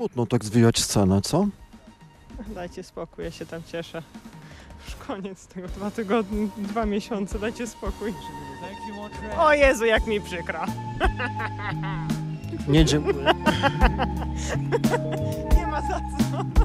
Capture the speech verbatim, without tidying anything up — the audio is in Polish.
Trudno tak zwijać scenę, co? Dajcie spokój, ja się tam cieszę. Już koniec tego, dwa tygodnie, dwa miesiące, dajcie spokój. O Jezu, jak mi przykro. Nie dziękuję. Nie ma za co.